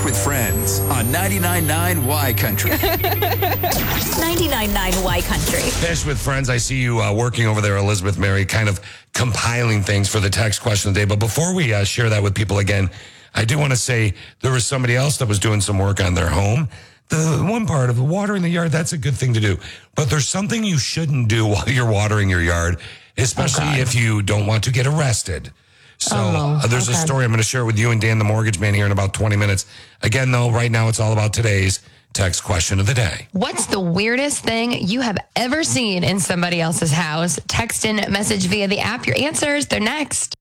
with Friends on 99.9 Y Country. 99.9 Y Country. Fish with Friends. I see you working over there, Elizabeth Mary, kind of compiling things for the text question of the day. But before we share that with people again, I do want to say there was somebody else that was doing some work on their home. The one part of watering the yard, that's a good thing to do. But there's something you shouldn't do while you're watering your yard, especially if you don't want to get arrested. So there's a story I'm going to share with you and Dan, the mortgage man, here in about 20 minutes. Again, though, right now it's all about today's text question of the day. What's the weirdest thing you have ever seen in somebody else's house? Text and message via the app. Your answers, they're next.